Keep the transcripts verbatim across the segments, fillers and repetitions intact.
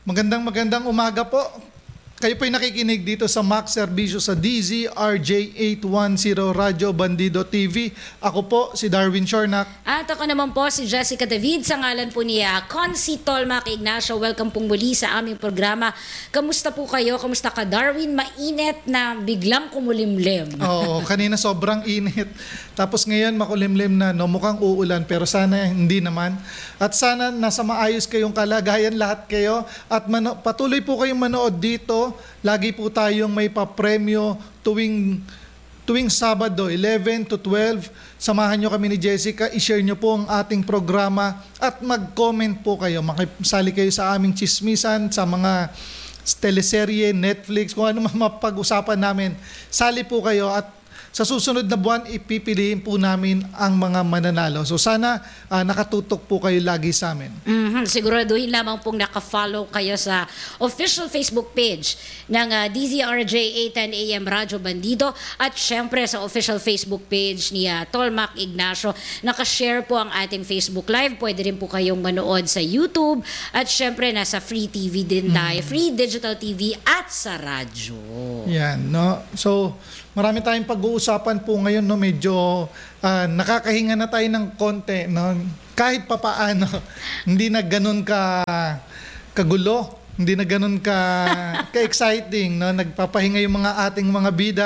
Magandang magandang umaga po. Kayo po'y nakikinig dito sa Max Serbisyo sa D Z R J eight ten Radyo Bandido T V. Ako po si Darwin Shornak. At ako naman po si Jessica David sa ngalan po niya Consi Tolmac Ignacio. Welcome pong muli sa aming programa. Kamusta po kayo? Kamusta ka, Darwin? Mainit na biglang kumulimlim. Oo, kanina sobrang init. Tapos ngayon makulimlim na, no? Mukhang uulan pero sana hindi naman. At sana nasa maayos kayong kalagayan lahat kayo. At mano- patuloy po kayong manood dito. Lagi po tayong may papremyo tuwing tuwing Sabado eleven to twelve. Samahan nyo kami ni Jessica, i-share nyo po ang ating programa at mag-comment po kayo. Makisali kayo sa aming chismisan, sa mga teleserye, Netflix, kung ano man mapag-usapan namin. Sali po kayo at sa susunod na buwan, ipipiliin po namin ang mga mananalo. So sana uh, nakatutok po kayo lagi sa amin. Mm-hmm. Siguraduhin lamang pong nakafollow kayo sa official Facebook page ng uh, D Z R J eight ten A M Radyo Bandido at syempre sa official Facebook page ni uh, Tolmac Ignacio. Nakashare po ang ating Facebook Live. Pwede rin po kayong manood sa YouTube at syempre nasa Free T V din tayo. Mm. Free Digital T V at sa radyo. Yan, no? So, marami tayong pag-uusapan po ngayon, no? Medyo uh, nakakahinga na tayo ng konti, no? Kahit papaano, hindi na ganun ka kagulo, hindi na ganun ka ka-exciting, no? Nagpapahinga yung mga ating mga bida.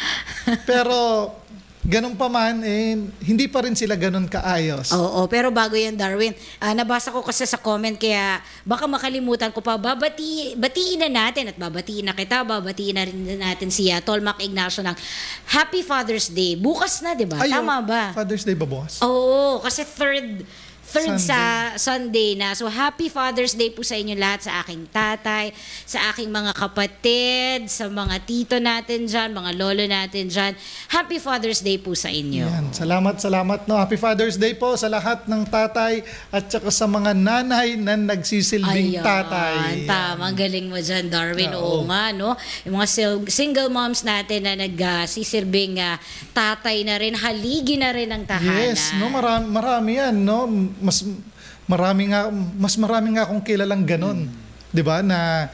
Pero ganun pa man, eh, hindi pa rin sila ganun kaayos. Oo, pero bago yan, Darwin, uh, nabasa ko kasi sa comment, kaya baka makalimutan ko pa, babati, batiin na natin at babatiin na kita, babatiin na rin natin si uh, Tolmac Ignacio ng Happy Father's Day. Bukas na, di ba? Ay, Tama ba? Father's Day ba, boss? Oo, kasi third third Sunday. sa Sunday na. So happy Father's Day po sa inyo lahat, sa aking tatay, sa aking mga kapatid, sa mga tito natin dyan, mga lolo natin dyan. Happy Father's Day po sa inyo. Yan. Salamat, salamat. No? Happy Father's Day po sa lahat ng tatay at saka sa mga nanay na nagsisilbing Ayan, tatay. tama. Ang galing mo dyan, Darwin. Oo. Oo nga, no? Yung mga sil- single moms natin na nagsisilbing uh, tatay na rin, haligi na rin ang tahanan. Yes, no, marami, marami yan, no. Mas marami nga mas marami nga akong kilalang ganun. Hmm. 'Di ba? Na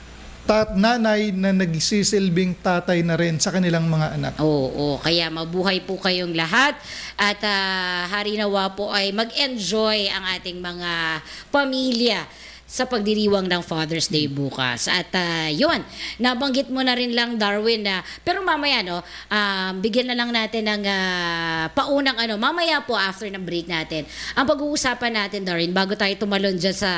tat nanay na nagsisilbing tatay na rin sa kanilang mga anak. Oo, oo. Kaya mabuhay po kayong lahat at uh, hari nawa po ay mag-enjoy ang ating mga pamilya sa pagdiriwang ng Father's Day bukas. At uh, yun, nabanggit mo na rin lang, Darwin, na pero mamaya, no, uh, bigyan na lang natin ng uh, paunang ano, mamaya po after ng break natin. Ang pag-uusapan natin, Darwin, bago tayo tumalon dyan sa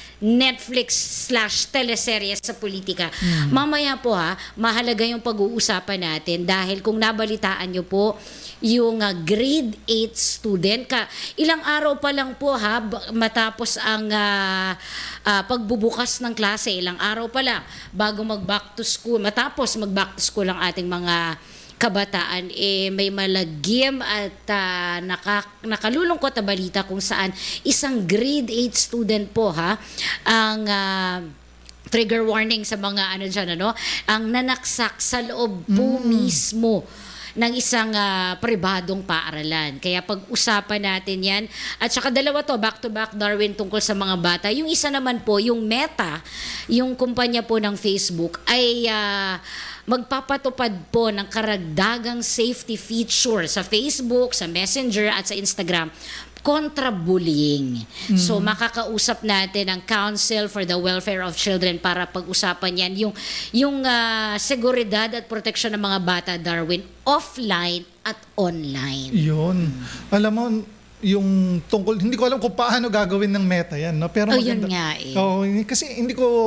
Netflix slash teleserye sa politika, mm. mamaya po ha, mahalaga yung pag-uusapan natin dahil kung nabalitaan nyo po, yung uh, grade eight student, ka, ilang araw pa lang po ha, matapos ang uh, uh, pagbubukas ng klase, ilang araw pa lang bago mag-back to school, matapos mag-back to school ang ating mga kabataan, eh, may malagim at uh, naka, nakalulungkot na balita kung saan isang grade eight student po ha, ang uh, trigger warning sa mga ano dyan, ano, ang nanaksak sa loob po mm. mismo ng isang uh, pribadong paaralan. Kaya pag-usapan natin yan. At saka dalawa to, back-to-back, Darwin, tungkol sa mga bata. Yung isa naman po, yung Meta, yung kumpanya po ng Facebook, ay uh, magpapatupad po ng karagdagang safety feature sa Facebook, sa Messenger at sa Instagram kontra bullying. Mm. So makakausap natin ang Council for the Welfare of Children para pag-usapan yan yung yung uh, seguridad at proteksyon ng mga bata, Darwin, offline at online. Yun. Alam mo, yung tungkol, hindi ko alam kung paano gagawin ng Meta yan, no? Pero oh, maganda. Yun nga eh. Oh, kasi hindi ko,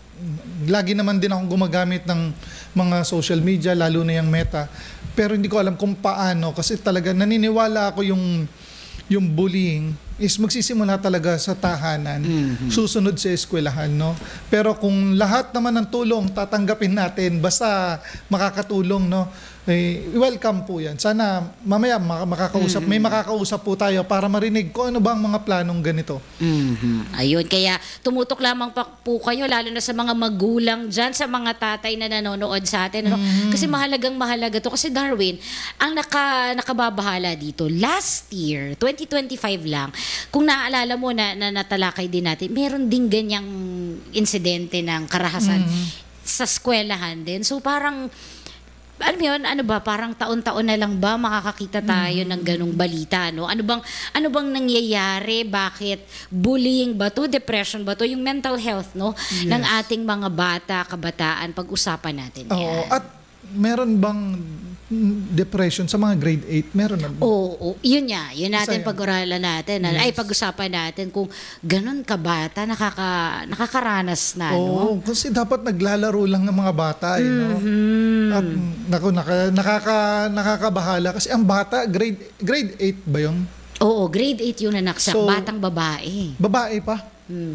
lagi naman din akong gumagamit ng mga social media, lalo na yung Meta. Pero hindi ko alam kung paano kasi talaga naniniwala ako yung yung bullying is magsisimula talaga sa tahanan, mm-hmm. susunod sa eskwelahan, no? Pero kung lahat naman ng tulong tatanggapin natin, basta makakatulong, no? eh, welcome po yan. Sana mamaya mak- makakausap, may makakausap po tayo para marinig kung ano ba ang mga planong ganito. Mhm. Ayun, kaya tumutok lamang pa po kayo, lalo na sa mga magulang dyan, sa mga tatay na nanonood sa atin. Ano? Kasi mahalagang mahalaga to. Kasi Darwin, ang naka, nakababahala dito, last year, twenty twenty-five lang, kung naaalala mo na, na natalakay din natin, meron din ganyang insidente ng karahasan sa eskwelahan din. So parang, alam mo yun, ano ba, parang taon-taon na lang ba makakakita tayo ng ganong balita, no? Ano bang, ano bang nangyayari? Bakit? Bullying ba to? Depression ba to? Yung mental health, no? Yes. Ng ating mga bata, kabataan, pag-usapan natin yan. Oo. At meron bang mm, depression sa mga grade eight? Meron na ba? Oo, oo. Yun nga. Yun natin Isa yan. pag-uralan natin. Ano? Ay, pag-usapan natin kung ganon ka bata, nakaka, nakakaranas na, no? Oo, kasi dapat naglalaro lang ng mga bata, eh, no? At naku, naka, nakaka, nakakabahala kasi ang bata, grade grade eight ba yun? Oo, grade eight yung nanaksak. So, Batang babae. Babae pa?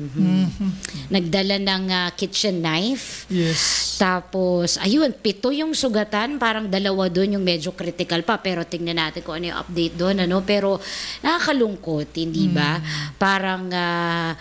Nagdala ng ah, kitchen knife. Yes. Tapos, ayun, pito yung sugatan. Parang dalawa doon yung medyo critical pa. Pero tingnan natin kung ano yung update doon. Ano? Pero nakakalungkot, hindi ba? Parang, ah,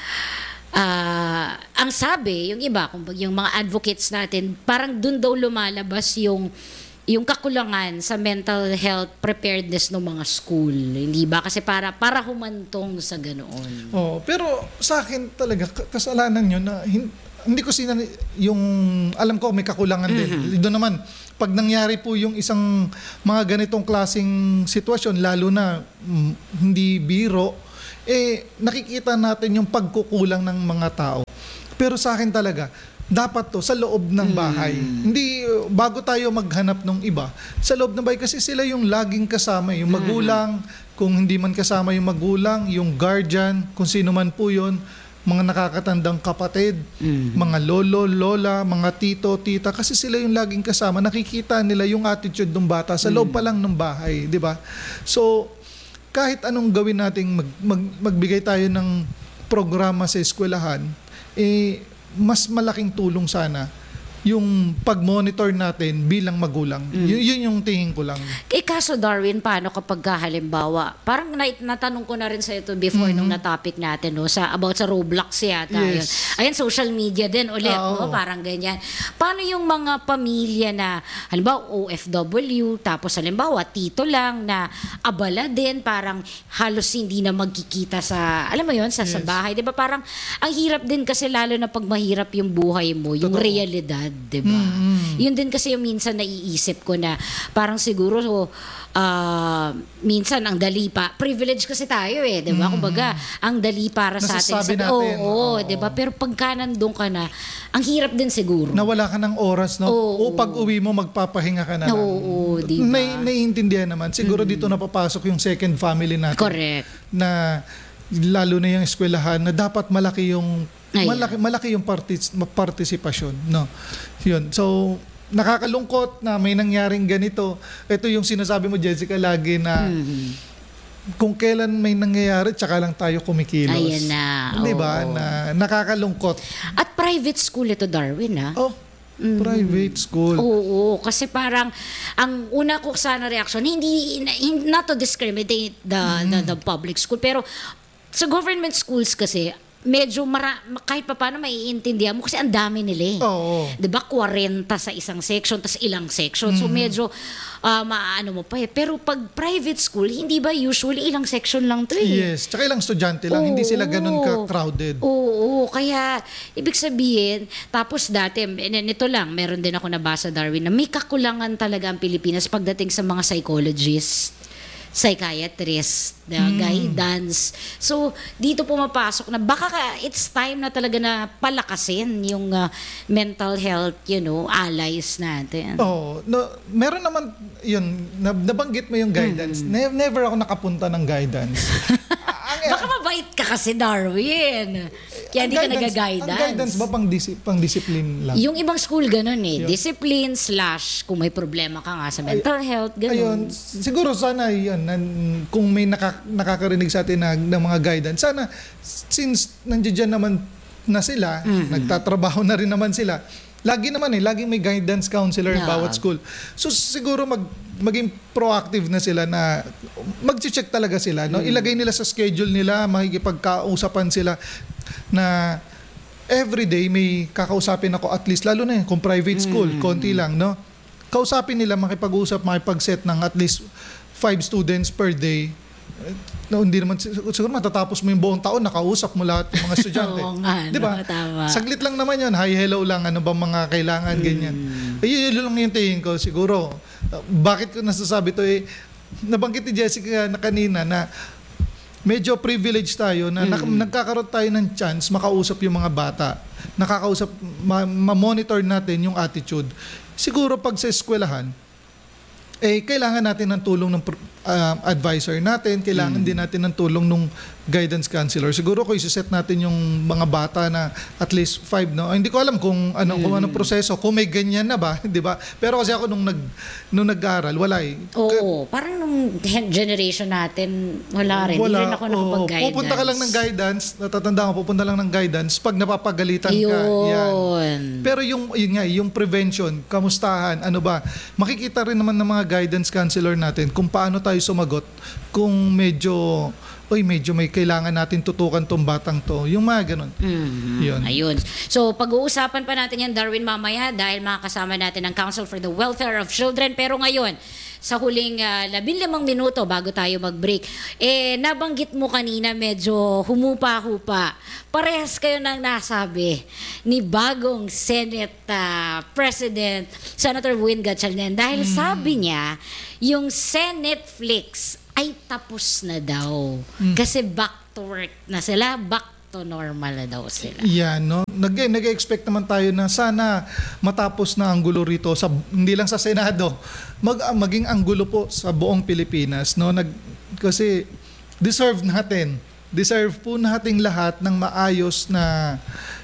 ah, ang sabi, yung iba, kung yung mga advocates natin, parang doon daw lumalabas yung yung kakulangan sa mental health preparedness ng mga school, hindi ba? Kasi para para humantong sa ganoon. Oh, pero sa akin talaga k- kasalanan 'yun na hin- hindi ko sinan yung alam ko may kakulangan din. Doon naman pag nangyari po yung isang mga ganitong klaseng sitwasyon lalo na mm, hindi biro, eh nakikita natin yung pagkukulang ng mga tao. Pero sa akin talaga dapat to sa loob ng bahay. Hindi uh, bago tayo maghanap ng iba, sa loob ng bahay kasi sila yung laging kasama, yung magulang, kung hindi man kasama yung magulang, yung guardian, kung sino man po yun, mga nakakatandang kapatid, mga lolo, lola, mga tito, tita, kasi sila yung laging kasama. Nakikita nila yung attitude ng bata sa loob pa lang ng bahay, di ba? So, kahit anong gawin nating mag, mag, magbigay tayo ng programa sa eskwelahan, eh, mas malaking tulong sana yung pag-monitor natin bilang magulang. Yun, yun yung tingin ko lang. Eh kaso Darwin, paano kapag ka, halimbawa, parang na, natanong ko na rin sa ito before nung na-topic natin, no, sa, about sa Roblox yata. Yun. Yes. Ayan, social media din ulit, Oo. no, parang ganyan. Paano yung mga pamilya na, halimbawa, O F W, tapos halimbawa, tito lang na abala din, parang halos hindi na magkikita sa, alam mo yun, sa, sa Yes. bahay. Di ba parang, ang hirap din kasi lalo na pag mahirap yung buhay mo, yung Totoo. realidad, di ba? Yun din kasi yung minsan naiisip ko na parang siguro so, ah, minsan ang dali pa, privilege kasi tayo eh, 'di ba? Kumbaga, ang dali para sa atin. Nasasabi sa, natin, Oo, oo. 'di ba? Pero pagka nandun ka na, ang hirap din siguro. Nawala ka ng oras, no? Oo. O pag uwi mo, magpapahinga ka na lang. Oo, di ba? May, naiintindihan naman. Siguro dito napapasok yung second family natin. Correct. Na lalo na yung eskwelahan na dapat malaki yung Ayan. malaki malaki yung partic- partisipasyon, no. Yun. So nakakalungkot na may nangyaring ganito. Ito yung sinasabi mo, Jessica, lagi na kung kailan may nangyayari, tsaka lang tayo kumikilos. Ayan na, Di ba? oo. Na nakakalungkot. At private school ito, Darwin, ha? Oh, private school. Oo, kasi parang ang una ko sana reaction, hindi, hindi not to discriminate the, the the public school, pero sa government schools kasi medyo mara, kahit pa paano maiintindihan mo kasi ang dami nila eh. Oo. 'Di ba forty sa isang section tas ilang section. So medyo ah, maaano mo pa eh. Pero pag private school, hindi ba usually ilang section lang 'to eh. Yes. Tsaka ilang estudyante lang. Hindi sila ganun ka-crowded. Oo, kaya ibig sabihin, tapos dati, n- nito lang, meron din ako nabasa, Darwin, na may kakulangan talaga ang Pilipinas pagdating sa mga psychologists, psychiatrist, the guidance. So, dito pumapasok na baka ka, it's time na talaga na palakasin yung uh, mental health, you know, allies natin. Oo. No, meron naman, yun, nab- nabanggit mo yung guidance. Ne- never ako nakapunta ng guidance. Ang- Baka mabait ka kasi, Darwin. Kaya ang hindi ka guidance- nag-guidance. Ang guidance ba pang, disi- pang discipline lang? Yung ibang school ganun eh. Yun. Discipline slash kung may problema ka nga sa mental health, Ayun, ganun. siguro sana yun, nan- kung may naka- nakakarinig sa atin na, ng mga guidance, sana since nandiyan dyan naman na sila, nagtatrabaho na rin naman sila, Lagi naman eh, laging may guidance counselor in Yeah. bawat school. So siguro mag maging proactive na sila na mag-check talaga sila, no? Ilagay nila sa schedule nila, makikipagkausapan sila na everyday may kakausapin ako at least, lalo na yun, kung private school, konti lang, no? Kausapin nila, makipag-usap, makipag-set ng at least five students per day. No, hindi naman siguro matatapos mo yung buong taon nakausap mo lahat ng mga estudyante. Oo nga, 'Di ba? no, tama. Saglit lang naman 'yon. Hi, hello lang, ano bang mga kailangan ganyan. Eh, yun lang yung tingin ko siguro. Uh, bakit ko nasasabi to eh nabanggit ni Jessica na kanina na medyo privileged tayo na nak- nagkakaroon tayo ng chance makausap yung mga bata. Nakakausap ma- ma-monitor natin yung attitude. Siguro pag sa eskwelahan eh kailangan natin ng tulong ng uh, advisor natin, kailangan din natin ng tulong ng guidance counselor. Siguro kung i-set natin yung mga bata na at least five, no? Hindi ko alam kung ano kung anong proseso, kung may ganyan na ba, 'di ba? Pero kasi ako nung nag nung nag-aaral, wala eh. Oo, parang nung generation natin, wala rin. Wala. Hindi rin ako Oo. nakapag-guidance. Pupunta ka lang ng guidance, natatanda ko, pupunta lang ng guidance pag napapagalitan ka. Yan. Yun. Pero yung yun nga, yung prevention, kamustahan, ano ba? Makikita rin naman ng mga guidance counselor natin kung paano tayo sumagot kung medyo oy medyo may kailangan natin tutukan tong batang to. Yung mga ganun. Mhm. Yun. Ayun. So, pag-uusapan pa natin yan, Darwin, mamaya dahil makakasama natin ang Council for the Welfare of Children. Pero ngayon, sa huling uh, labinlimang minuto bago tayo mag-break, eh, nabanggit mo kanina medyo humupa-hupa. Parehas kayo nang nasabi ni bagong Senate uh, President, Senator Win Gatchalian. Dahil sabi niya, yung Senate Flix ay tapos na daw. Kasi back to work na sila, back to normal na daw sila. Yan, no? Nag, nag-expect naman tayo na sana matapos na ang gulo rito, sa, hindi lang sa Senado, mag, ah, maging anggulo po sa buong Pilipinas. No? Nag, kasi deserve natin, deserve po nating lahat ng maayos na,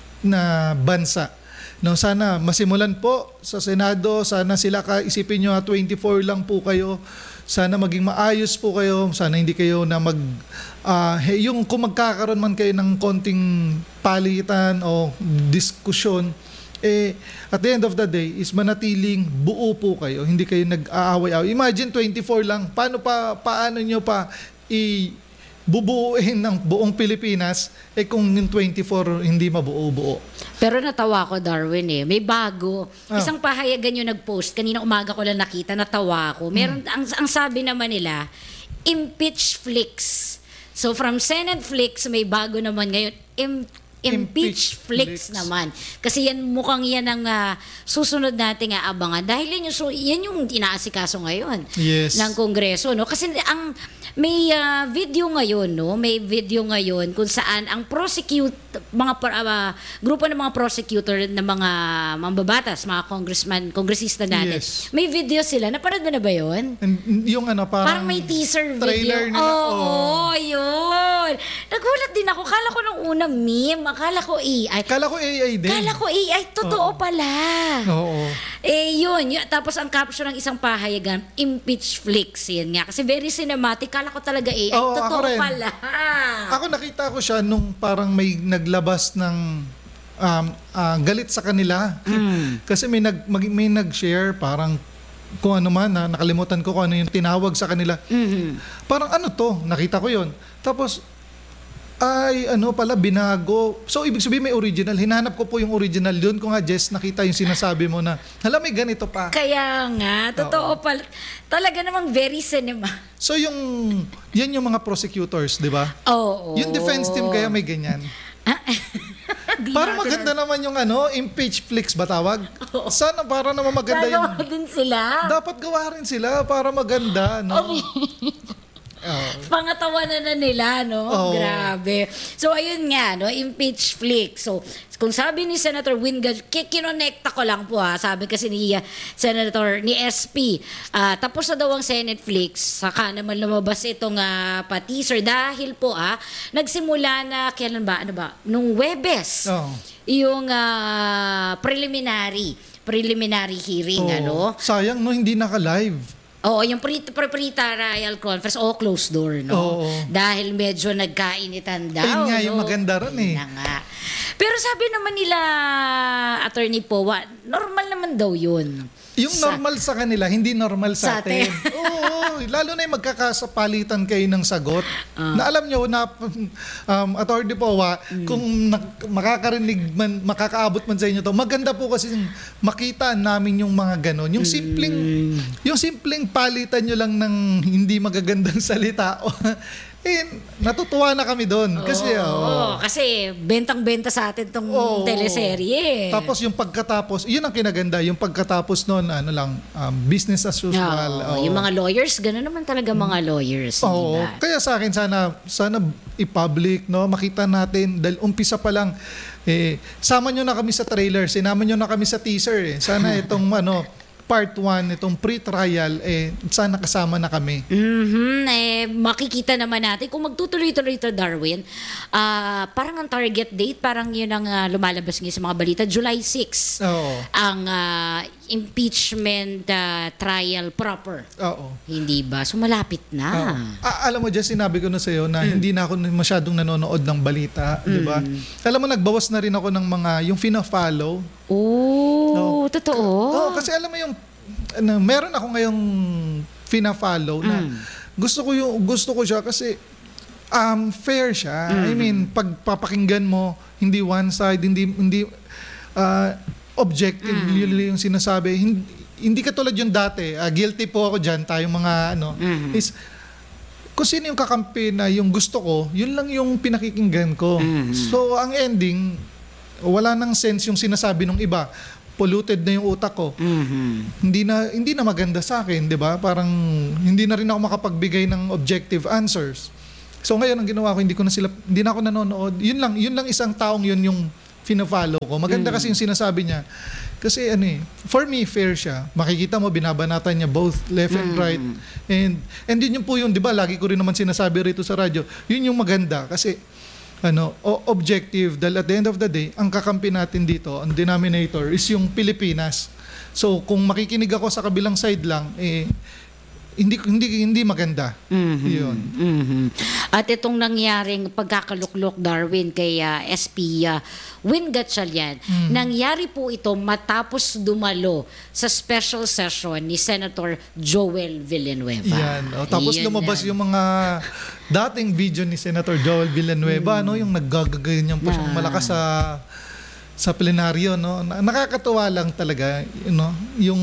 na bansa. No, sana masimulan po sa Senado, sana sila ka isipin nyo twenty-four lang po kayo. Sana maging maayos po kayo, sana hindi kayo na mag uh, yung kung magkakaroon man kayo ng konting palitan o diskusyon, eh at the end of the day is manatiling buo po kayo, hindi kayo nag-aaway-away. Imagine twenty-four lang, paano pa paano nyo pa i bubuuin ng buong Pilipinas eh kung yung twenty-four hindi mabuo-buo. Pero natawa ko, Darwin, eh. May bago. Ah. Isang pahayagan yung nag-post. Kanina umaga ko lang nakita, natawa ko. Meron, ang, ang sabi naman nila, impeach Flix. So from Senate Flix, may bago naman ngayon, im- impeach Impeach Flix Flix. naman. Kasi yan mukhang yan ang ah, susunod nating aabangan. Dahil yan yung, su- yan yung inaasikaso ngayon Yes. ng Kongreso. No? Kasi ang may ah, video ngayon, no? May video ngayon kung saan ang prosecute mga par- ah, grupo ng mga prosecutor ng mga mambabatas, mga congressman, kongresista natin. Yes. May video sila. Napanood mo na ba 'yon? And yung ano parang, Parang may teaser trailer video. nila. Oo, Oo. yun. Nagulat din ako. Kala ko nung una meme. Akala ko A I. Kala ko A I din. Kala ko A I. Totoo Oo. pala. Oo. Eh, yun, yun. Tapos ang caption ng isang pahayagan, impeach Flix. Yan nga. Kasi very cinematic. Kala ko talaga A I. Oo, ako Totoo rin. pala. Ako nakita ko siya nung parang may naglabas ng um, ah, galit sa kanila. Kasi may nag mag- may nag-share parang kung ano man na nakalimutan ko kung ano yung tinawag sa kanila. Mhm. Parang ano to, nakita ko 'yon. Tapos ay ano pala binago. So ibig sabihin may original. Hinanap ko po yung original. Doon ko nga Jess nakita yung sinasabi mo na hala may ganito pa. Kaya nga, totoo pala. Talaga namang very cinema. So yung yan yung mga prosecutors, 'di ba? Oo. Yung defense team kaya may ganyan. Di Para natin- maganda naman yung ano, impeach Flix ba tawag? Sana para naman maganda Gagawa yung... din sila. Dapat gawa rin sila para maganda, no? Oo. Pangatawanan na nila, no? Oo. Grabe. So, ayun nga, no? Impeach Flix. So, kung sabi ni Senator Wingard, kinonekta ko lang po ha, sabi kasi ni uh, Senator, ni S P, ah, tapos na daw ang Senate Flix, saka naman lumabas itong uh, pa-teaser dahil po ah, nagsimula na, kailan ba, ano ba, nung Webes, Oo. yung ah, preliminary, preliminary hearing, Oo. ano? Sayang, no? Hindi naka-live. Oo, yung pre- pre- pre-trial conference, o closed door, no? Oo. Dahil medyo nagkainitan daw. Ayun nga yung no? maganda ron eh. Yun na nga. Pero sabi naman nila, Attorney Powa, normal naman daw yun. Yung Sa- normal sa kanila, hindi normal Sa sa, atin. Oo, lalo na yung magkakasapalitan kayo ng sagot. Ah. Na alam nyo na, um, Attorney Powa, Mm. kung nak- makakarinig man, makakaabot man sa inyo to, maganda po kasi yung makita namin yung mga ganon. Yung simpleng, Mm. yung simpleng palitan nyo lang ng hindi magagandang salita. eh, natutuwa na kami doon. Kasi, Oo, oo. oo, kasi bentang-benta sa atin tong Oo. teleserye. Tapos yung pagkatapos, yun ang kinaganda, yung pagkatapos noon, ano lang, um, business as usual. Oo, Oo. yung mga lawyers, gano'n naman talaga mga lawyers. Oo. di ba? Kaya sa akin, sana, sana i-public, no? Makita natin, dahil umpisa pa lang, eh, sama nyo na kami sa trailer, sinama nyo na kami sa teaser. Eh. Sana itong, ano, part one, itong pre-trial, eh, sana kasama na kami. Mhm, eh, makikita naman natin kung magtutuloy-tuloy ito, Darwin. Ah, parang ang target date, parang yun ang ah, lumalabas ngayon sa mga balita, July sixth. Oo. Ang ah, impeachment ah, trial proper. Oo. Hindi ba? So malapit na. Oo. Ah, alam mo, Jess, sinabi ko na sa'yo na hindi na ako masyadong nanonood ng balita, di ba? Alam mo, nagbawas na rin ako ng mga, yung fina-follow. Oh, totoo. Oo, kasi alam mo yung, ano, meron ako ngayong fina-follow na gusto ko yung, gusto ko siya kasi um, fair siya. I mean, pagpapakinggan mo, hindi one side, hindi, hindi uh, objective yung sinasabi. Hindi, hindi katulad yung dati. Ah, guilty po ako dyan, tayong mga ano, is kung sino yung kakampi na yung gusto ko, yun lang yung pinakikinggan ko. So, ang ending, wala nang sense yung sinasabi ng iba. Polluted na yung utak ko. Mhm. Hindi na hindi na maganda sa akin, 'di ba? Parang hindi na rin ako makapagbigay ng objective answers. So ngayon ang ginawa ko, hindi ko na sila hindi na ako nanonood. Yun lang, yun lang isang taong yun yung fina-follow ko. Maganda kasi yung sinasabi niya. Kasi ano eh, for me fair siya. Makikita mo binabanatan niya both left and right. And and yun yung po yun, 'di ba? Lagi ko rin naman sinasabi rito sa radyo. Yun yung maganda kasi ano, o- objective, dahil at the end of the day, ang kakampi natin dito, ang denominator is yung Pilipinas. So, kung makikinig ako sa kabilang side lang, eh, hindi hindi hindi maganda. Mhm. Yun. Mhm. At itong nangyaring pagkakaluklok, Darwin, kay ah, S P uh, Win Gatchalian, nangyari po ito matapos dumalo sa special session ni Senator Joel Villanueva. Yan. O, tapos Yan lumabas na. yung mga dating video ni Senator Joel Villanueva, no, yung naggagaganyan pa siyang Na. malakas sa sa plenaryo, no. Na- Nakakatuwa lang talaga, you know, yung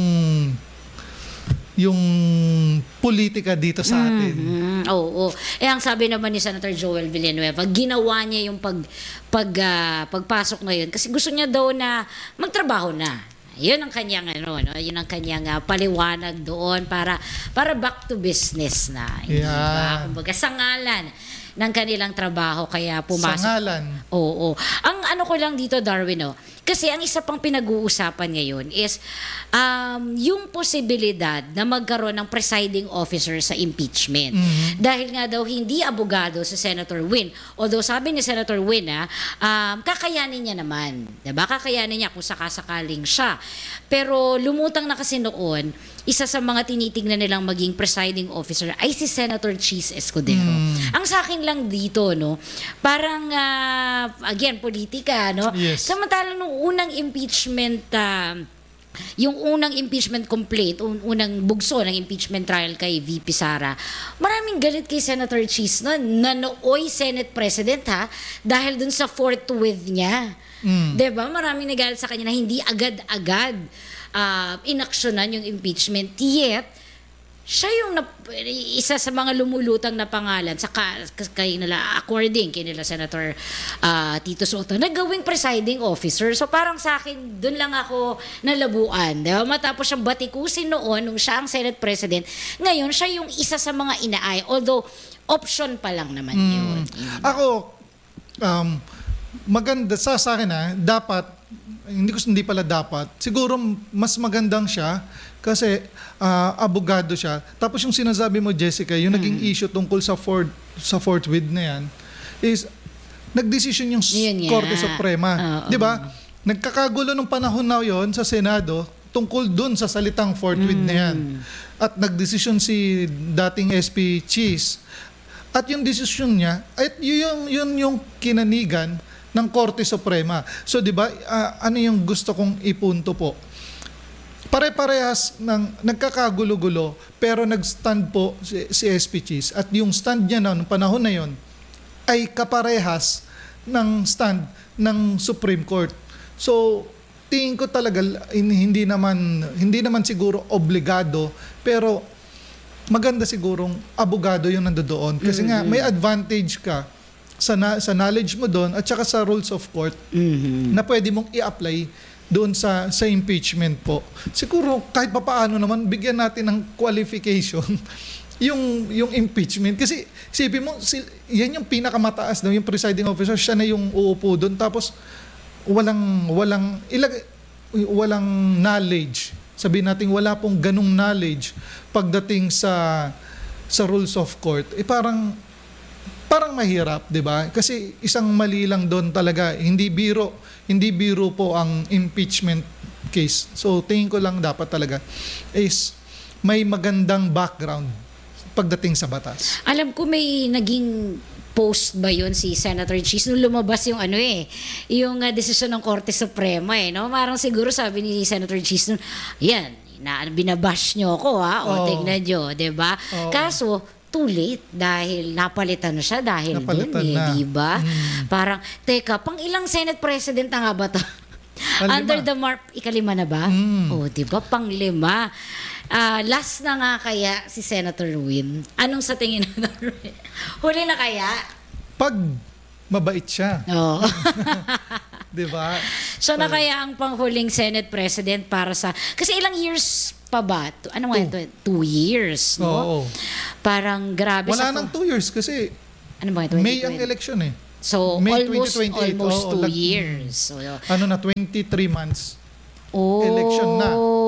yung politika dito sa atin. Mm, oo, oo. Eh ang sabi naman ni Senator Joel Villanueva, ginawa niya yung pag pag ah, pagpasok ngayon kasi gusto niya daw na magtrabaho na. Yun ang kanyang ano, no? Yun ang kanyang ah, paliwanag doon para para back to business na. Hindi Yeah. ba? Kumbaga sa ngalan ng kanilang trabaho kaya Sa pumasok. ngalan. Oo. Ang ano ko lang dito, Darwin, no? Kasi ang isa pang pinag-uusapan ngayon is um, yung posibilidad na magkaroon ng presiding officer sa impeachment. Dahil nga daw hindi abogado si Senator Win. Although sabi ni Senator Win, ah, um, kakayanin niya naman. Diba? Kakayanin niya kung sakasakaling siya. Pero lumutang na kasi noon, isa sa mga tinitingnan nilang maging presiding officer ay si Senator Cheese Escudero. Ang sa akin lang dito, no, parang, ah, again, politika, no? Yes. Samantalang nung unang impeachment, ah, yung unang impeachment complaint, un- unang bugso ng impeachment trial kay V P Sara, maraming galit kay Senator Cheese no, na nooy Senate President ha, dahil dun sa forthwith niya. Mm. 'Di ba? Maraming nagalit sa kanya na hindi agad-agad uh, inaksyonan yung impeachment. Yet, siya yung nap- isa sa mga lumulutang na pangalan sa ka- kay nila, according kay nila Senator ah, Tito Soto, na gawing presiding officer. So parang sa akin, dun lang ako nalabuan. Diba? Matapos siyang batikusin noon nung siya ang Senate President, ngayon siya yung isa sa mga inaay. Although, option pa lang naman yun. Ako, um, maganda sa, sa akin ha, dapat, hindi ko hindi pala dapat, siguro mas magandang siya kasi ah, abogado siya. Tapos yung sinasabi mo, Jessica, yung naging issue tungkol sa Fort sa forthwith na yan, is nagdesisyon yung Yun nga. Korte Suprema. Oo. 'Di ba? Nagkakagulo nung panahon na yon sa Senado tungkol dun sa salitang forthwith na yan. At nagdesisyon si dating S P Cheese. At yung desisyon niya, at yun, yun yung kinanigan ng Korte Suprema. So, di ba, ah, ano yung gusto kong ipunto po? Pare-parehas ng nagkakagulo-gulo, pero nag-stand po si, si S P Cheese. At yung stand niya na, noong panahon na yon ay kaparehas ng stand ng Supreme Court. So, tingin ko talaga hindi naman hindi naman siguro obligado, pero maganda sigurong abogado yung nandoon kasi mm-hmm. nga may advantage ka sa na, sa knowledge mo doon at saka sa rules of court mm-hmm. na pwede mong i-apply doon sa sa impeachment po. Siguro kahit papaano naman bigyan natin ng qualification yung yung impeachment kasi isipin mo si, yan yung pinakamataas daw yung presiding officer, siya na yung uupo doon tapos walang walang ilag walang knowledge. Sabihin natin wala pong ganung knowledge pagdating sa sa rules of court. Eh parang parang mahirap, 'di ba? Kasi isang mali lang doon talaga, hindi biro, hindi biro po ang impeachment case. So tingin ko lang dapat talaga is may magandang background pagdating sa batas. Alam ko may naging post ba yun si Senator Cheese nung lumabas yung ano eh, yung uh, desisyon ng Korte Suprema eh, no? Parang siguro sabi ni Senator Cheese nun, yan, na, binabash nyo ako ha, o Oo. tignan nyo, diba? Oo. Kaso, too late dahil napalitan na siya dahil Napalitan dun eh, na. diba? Mm. Parang, teka, pang ilang Senate President na nga ba to? Panglima. Under the mark, ikalima na ba? Mm. O, diba? Panglima. Ah, last na nga kaya si Senator Win. Anong sa tingin mo? Huli na kaya? Pag mabait siya, Oo. 'di ba? So na kaya ang panghuling Senate President para sa... Kasi ilang years pa ba? Two- Ano nga ito? Two years, no? Oo. Parang grabe Wala sa... nang two years kasi Ano ba ito? May ang election eh. So, May almost, twenty twenty-eight. almost Oo, two lag- years. So, Ano na, twenty-three months. oh, election na.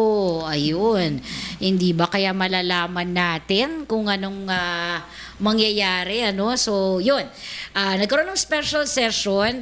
Ayun. Hindi ba kaya malalaman natin kung anong ah, mangyayari, ano? So, yun. Ah, nagkaroon ng special session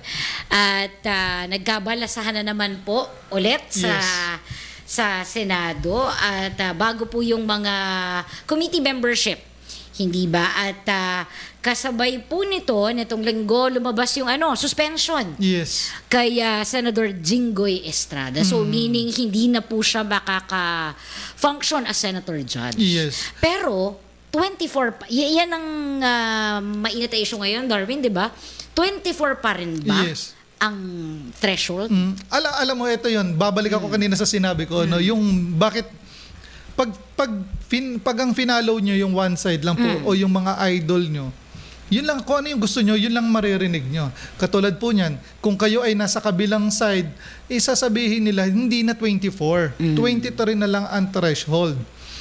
at ah, nagkabalasahan na naman po ulit sa Yes. sa Senado at ah, bago po yung mga committee membership. Hindi ba? At ah, kasabay po nito, nitong linggo, lumabas yung ano, suspension Yes. kay ah, Senador Jinggoy Estrada. So, meaning hindi na po siya makaka-function as Senator Judge. Yes. Pero, twenty-four, pa, y- yan ang uh, mainit na issue ngayon, Darwin, di ba? twenty-four pa rin ba Yes. ang threshold? Mm, ala, alam mo, ito yun. Babalik ako kanina sa sinabi ko, no, yung bakit pag pag fin, pag ang finalo nyo yung one side lang po o yung mga idol nyo, yun lang, kung ano yung gusto nyo, yun lang maririnig nyo. Katulad po niyan, kung kayo ay nasa kabilang side, isasabihin nila, hindi na twenty-four. twenty-three na lang ang threshold.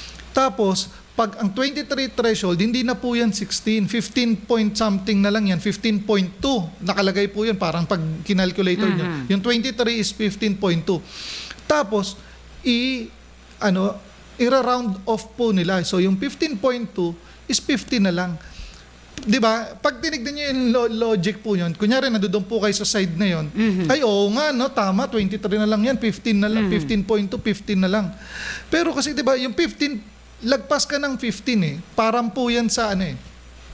Tapos, pag ang twenty-three threshold, hindi na po yan sixteen. fifteen point something na lang yan. fifteen point two. Nakalagay po yun, parang pag kinalculator nyo. Yung twenty-three is fifteen point two. Tapos, i, ano, ira-round off po nila. So, yung fifteen point two is fifty na lang. 'Di ba? Pag tinignan niyo yung lo- logic po 'yon, kunyari nandoon po kayo sa side na 'yon. Ay oo nga no, tama, twenty-three na lang 'yan, fifteen na lang, fifteen point two, fifteen na lang. Pero kasi 'di ba, yung fifteen lagpas ka ng fifteen eh. Parang po 'yan sa ano eh.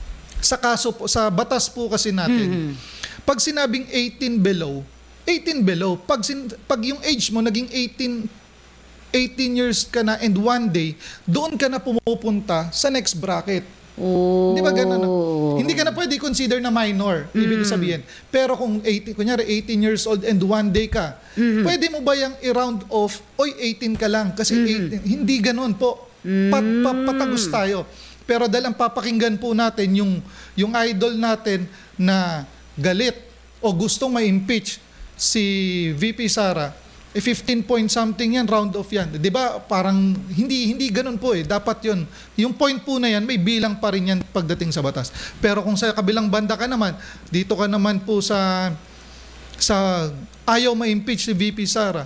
Sa kaso po, sa batas po kasi natin. Pag sinabing eighteen below, eighteen below, pag sin, pag yung age mo naging eighteen eighteen years ka na and one day, doon ka na pumupunta sa next bracket. Oh. Di ba ganun? Hindi ka na pwede consider na minor, ibig sabihin. Pero kung eighteen, kunyari eighteen years old and one day ka, pwede mo ba yung i-round off, oy eighteen ka lang kasi eighteen, hindi ganun po. Pat, pa, patagos tayo. Pero dahil ang papakinggan po natin yung yung idol natin na galit o gustong ma-impeach si V P Sara, eh fifteen point something yan, round off yan. 'Di ba? Parang hindi hindi ganoon po eh. Dapat 'yon. Yung point po na yan, may bilang pa rin yan pagdating sa batas. Pero kung sa kabilang banda ka naman, dito ka naman po sa sa ayaw ma-impeach si V P Sara.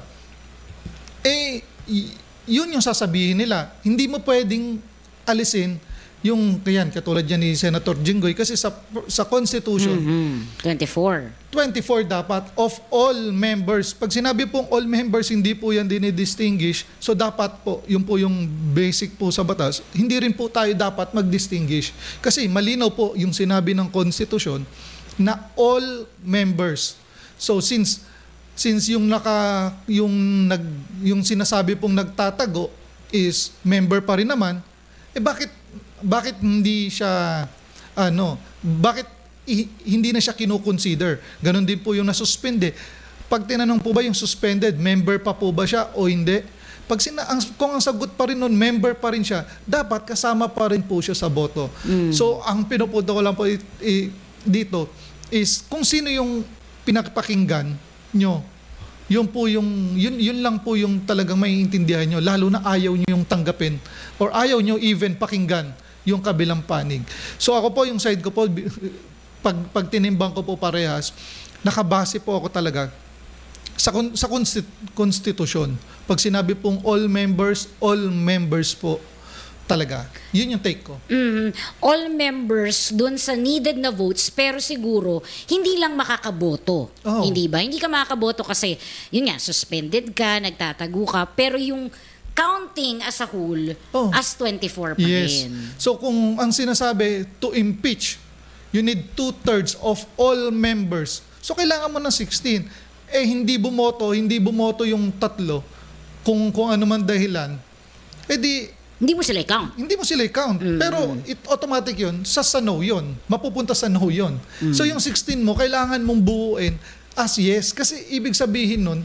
Eh y- yun yung sasabihin nila. Hindi mo pwedeng alisin yung kayan katulad yan ni Senator Jinggoy kasi sa sa Constitution Mhm. twenty-four. twenty-four dapat of all members. Pag sinabi pong all members, hindi po yan dinidistinguish. So dapat po, yun po yung basic po sa batas, hindi rin po tayo dapat mag-distinguish. Kasi malinaw po yung sinabi ng Constitution na all members. So since since yung naka yung nag yung sinasabi pong nagtatago is member pa rin naman, eh bakit bakit hindi siya ano, bakit i- hindi na siya kino-consider? Ganon din po yung nasuspende. Pag tinanong po ba yung suspended, member pa po ba siya o hindi? Pag sina ang, kung ang sagot pa rin nun, member pa rin siya, dapat kasama pa rin po siya sa boto. So, ang pinupunto ko lang po i- i- dito is kung sino yung pinapakinggan nyo, yun po yung yun yun lang po yung talagang maiintindihan nyo, lalo na ayaw nyo yung tanggapin or ayaw nyo even pakinggan yung kabilang panig. So ako po yung side ko po bi- pag pag tinimbang ko po parehas, nakabase po ako talaga sa kon- sa constit- constitution. Pag sinabi pong all members, all members po talaga. Yun yung take ko. Mhm. All members dun sa needed na votes, pero siguro hindi lang makakaboto. Oo. Hindi ba? Hindi ka makakaboto kasi yun nga, suspended ka, nagtatago ka, pero yung counting as a whole, Oh. as twenty-four pa Yes. rin. So kung ang sinasabi to impeach, you need two-thirds of all members. So kailangan mo ng sixteen. Eh hindi bumoto, hindi bumoto yung tatlo kung kung ano man dahilan. Eh di Hindi mo sila i-count. hindi mo sila i-count. Pero it automatic yun, sa sa no yun. Mapupunta sa no yun. So yung sixteen mo, kailangan mong buuin as yes. Kasi ibig sabihin nun,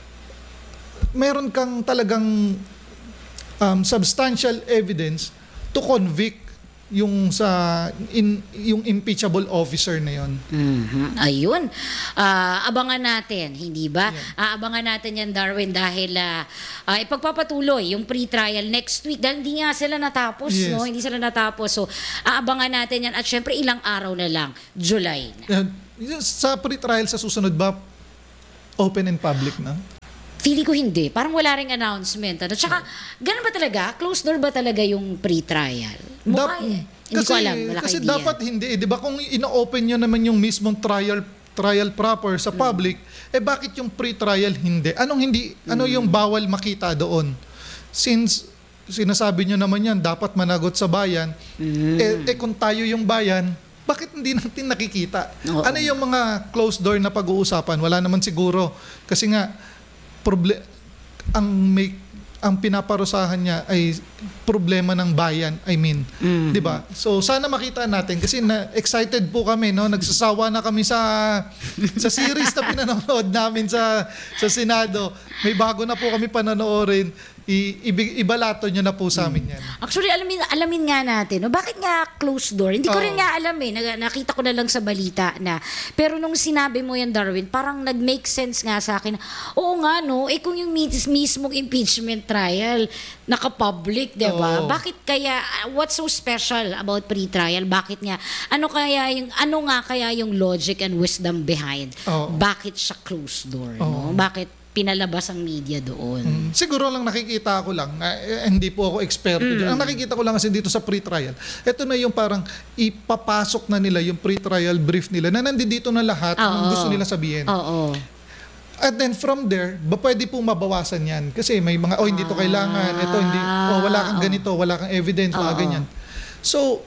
meron kang talagang um, substantial evidence to convict yung sa in, yung impeachable officer na yon. Mhm. Ayun. Ah, abangan natin, hindi ba? Aabangan natin yan, Darwin, dahil ah, ah, ipagpapatuloy yung pre-trial next week. Dahil hindi nga sila natapos, Yes. no? Hindi sila natapos. So, aabangan natin yan. At syempre, ilang araw na lang. July na. Yan, sa pre-trial sa susunod ba open and public na? Feeling ko hindi. Parang wala ring announcement. At saka, ganun ba talaga? Closed door ba talaga yung pre-trial? Mukha Dap- eh. Hindi ko alam. Wala kasi kang idea. dapat hindi. Eh, di ba kung ino-open nyo naman yung mismong trial trial proper sa public, eh bakit yung pre-trial hindi? Anong hindi? Ano yung bawal makita doon? Since sinasabi nyo naman yan, dapat managot sa bayan, eh, eh kung tayo yung bayan, bakit hindi natin nakikita? Oo. Ano yung mga closed door na pag-uusapan? Wala naman siguro. Kasi nga, proble- ang may ang pinaparusahan niya ay problema ng bayan, I mean, 'di ba? So sana makita natin kasi na excited po kami, no? Nagsasawa na kami sa sa series na pinanonood namin sa sa Senado. May bago na po kami panonoorin. I, ibi- ibalato nyo na po sa amin yan. Actually, alamin, alamin nga natin, no? Bakit nga closed door? Hindi ko Oo. rin nga alam eh. Nag- nakita ko na lang sa balita na. Pero nung sinabi mo yan, Darwin, parang nag-make sense nga sa akin. Oo nga, no? Eh kung yung mis- mismong impeachment trial, naka-public, di ba? Oo. Bakit kaya, what's so special about pre-trial? Bakit nga, ano kaya yung, ano nga kaya yung logic and wisdom behind? Oo. Bakit siya closed door, Oo. no? Bakit pinalabas ang media doon? Mm, siguro lang nakikita ko lang, eh, hindi po ako eksperto dyan. Ang nakikita ko lang kasi dito sa pre-trial, ito na yung parang ipapasok na nila yung pre-trial brief nila na nandito na lahat ng Oo. gusto nila sabihin. Oo. At then from there, ba pwede pong mabawasan yan? Kasi may mga, oh hindi to kailangan, ito hindi, oh wala kang ganito, wala kang evidence, mga Oo. ganyan. So,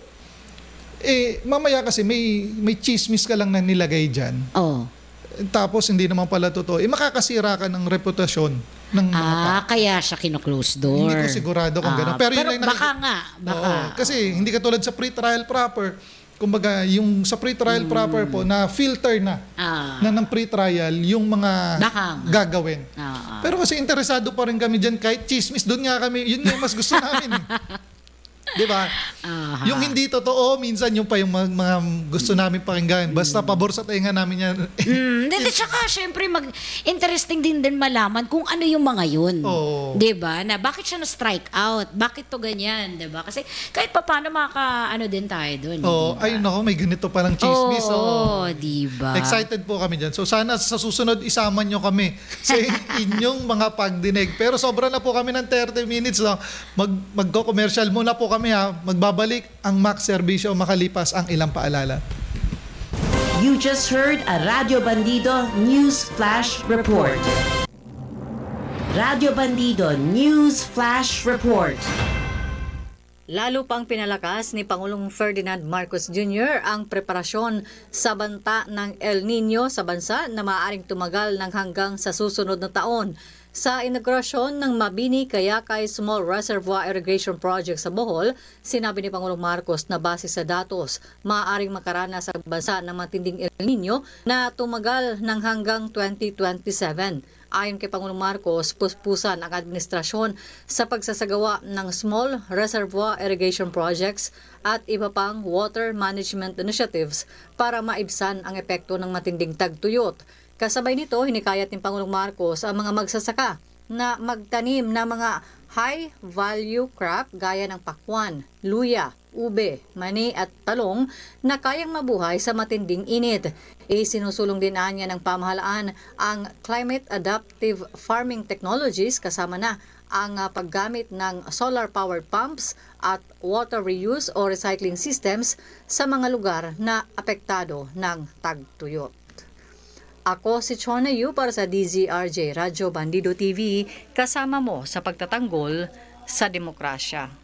eh, mamaya kasi may, may chismis ka lang na nilagay dyan. Oo. Tapos hindi naman pala totoo. Eh, makakasira ka ng reputasyon ng mga tao. Ah, kaya siya kino-close door. Hindi ko sigurado kung Ah, gano'n. Pero, pero yun lang baka nakik- nga, baka. Oo, kasi hindi katulad sa pre-trial proper. Kumbaga, yung sa pre-trial proper po, na filter na, Ah, na ng pre-trial, yung mga Baka nga. gagawin. ah, ah. Pero kasi interesado pa rin kami dyan, kahit chismis, doon nga kami, yun nga yung mas gusto namin. eh. Di ba? Aha. Yung hindi totoo, minsan yung pa yung mga, mga gusto namin pakinggan. Basta pabor sa tenga namin yan. Mm, hindi, tsaka syempre mag interesting din din malaman kung ano yung mga yun. Oo. 'Di ba? Na bakit siya na strike out? Bakit to ganyan, 'di ba? Kasi kahit papaano maka ano din tayo doon. Oo, ayun ako, may ganito parang chismis. Oo, Oo. 'di ba? Excited po kami dyan. So sana sa susunod isama nyo kami sa inyong mga pagdinig. Pero sobra na po kami ng thirty minutes. No? Mag, magko-commercial muna po kami mamaya magbabalik ang M A C serbisyo makalipas ang ilang paalala. You just heard a Radio Bandido News Flash Report. Radio Bandido News Flash Report. Lalo pang pinalakas ni Pangulong Ferdinand Marcos Junior ang preparasyon sa banta ng El Nino sa bansa na maaaring tumagal ng hanggang sa susunod na taon. Sa inaugurasyon ng Mabini Kayakay Small Reservoir Irrigation Project sa Bohol, sinabi ni Pangulong Marcos na base sa datos, maaaring makaranas sa bansa ng matinding El Nino na tumagal ng hanggang twenty twenty-seven. Ayon kay Pangulong Marcos, puspusan ang administrasyon sa pagsasagawa ng small reservoir irrigation projects at iba pang water management initiatives para maibsan ang epekto ng matinding tagtuyot. Kasabay nito, hinikayat ni Pangulong Marcos ang mga magsasaka na magtanim ng mga high-value crop gaya ng pakwan, luya, ube, mani at talong na kayang mabuhay sa matinding init. Isinusulong din niya ng pamahalaan ang climate adaptive farming technologies kasama na ang uh, paggamit ng solar-powered pumps at water reuse o recycling systems sa mga lugar na apektado ng tagtuyot. Ako si Chona Yu para sa D Z R J Radyo Bandido T V, kasama mo sa pagtatanggol sa demokrasya.